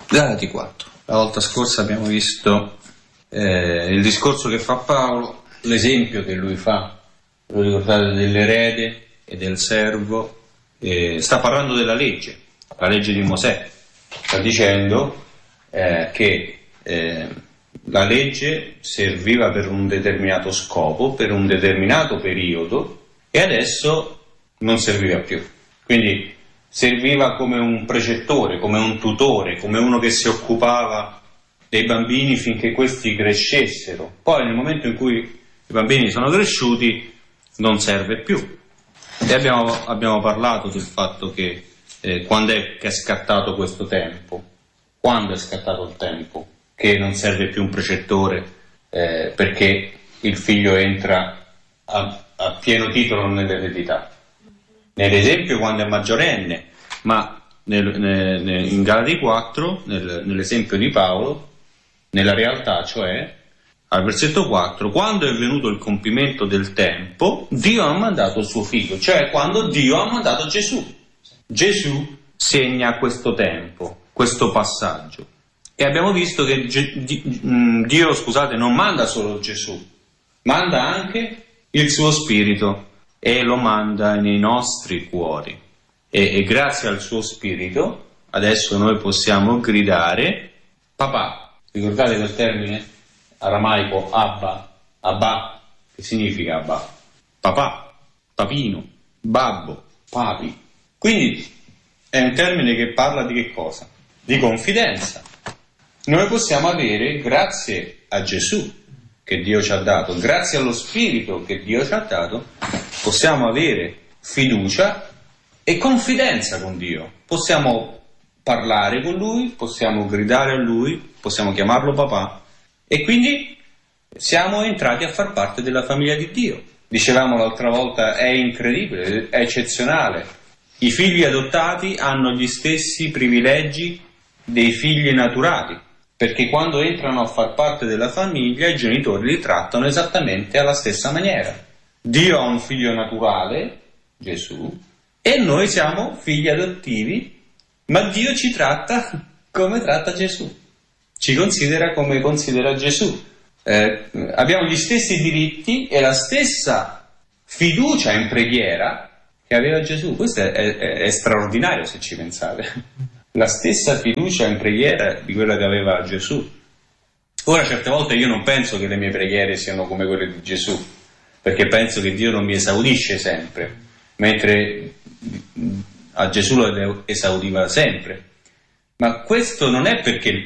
Galati 4. La volta scorsa abbiamo visto il discorso che fa Paolo, l'esempio che lui fa, lo ricordate, dell'erede e del servo. Sta parlando della legge, la legge di Mosè. Sta dicendo che la legge serviva per un determinato scopo, per un determinato periodo, e adesso non serviva più. Quindi serviva come un precettore, come un tutore, come uno che si occupava dei bambini finché questi crescessero. Poi nel momento in cui i bambini sono cresciuti non serve più. E abbiamo parlato del fatto che quando è che è scattato questo tempo? Quando è scattato il tempo che non serve più un precettore perché il figlio entra a pieno titolo nell'eredità? Nell'esempio quando è maggiorenne, ma in Galati 4, nell'esempio di Paolo, nella realtà, cioè al versetto 4, quando è venuto il compimento del tempo, Dio ha mandato il suo figlio, cioè quando Dio ha mandato Gesù. Gesù segna questo tempo, questo passaggio. E abbiamo visto che Dio, non manda solo Gesù, manda anche il suo spirito e lo manda nei nostri cuori. E grazie al suo spirito adesso noi possiamo gridare papà. Ricordate quel termine aramaico Abba, che significa Abba? Papà, papino, babbo, papi. Quindi è un termine che parla di che cosa? Di confidenza. Noi possiamo avere, grazie a Gesù che Dio ci ha dato, grazie allo Spirito che Dio ci ha dato, possiamo avere fiducia e confidenza con Dio. Possiamo parlare con Lui, possiamo gridare a Lui, possiamo chiamarlo papà, e quindi siamo entrati a far parte della famiglia di Dio. Dicevamo l'altra volta, è incredibile, è eccezionale. I figli adottati hanno gli stessi privilegi dei figli naturali, perché quando entrano a far parte della famiglia i genitori li trattano esattamente alla stessa maniera. Dio ha un figlio naturale, Gesù, e noi siamo figli adottivi, ma Dio ci tratta come tratta Gesù, ci considera come considera Gesù. Abbiamo gli stessi diritti e la stessa fiducia in preghiera che aveva Gesù. Questo è straordinario se ci pensate. La stessa fiducia in preghiera di quella che aveva Gesù. Ora certe volte io non penso che le mie preghiere siano come quelle di Gesù, perché penso che Dio non mi esaudisce sempre, mentre a Gesù lo esaudiva sempre. Ma questo non è perché